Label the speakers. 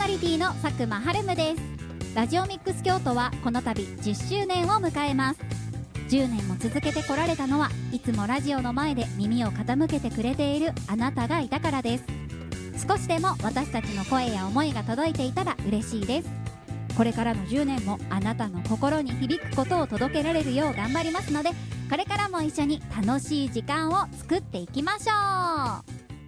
Speaker 1: リティの佐久間はるむです。ラジオミックス京都はこの度10周年を迎えます。10年も続けてこられたのはいつもラジオの前で耳を傾けてくれているあなたがいたからです。少しでも私たちの声や思いが届いていたら嬉しいです。これからの10年もあなたの心に響くことを届けられるよう頑張りますので、これからも一緒に楽しい時間を作っていきましょう。